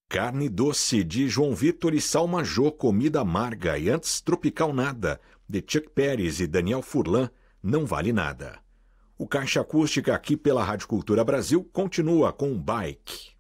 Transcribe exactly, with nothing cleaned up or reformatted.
Carne Doce, de João Vitor e Salma Jô, Comida Amarga, e antes Tropical Nada, de Chuck Pérez e Daniel Furlan, Não Vale Nada. O Caixa Acústica aqui pela Rádio Cultura Brasil continua com Bike.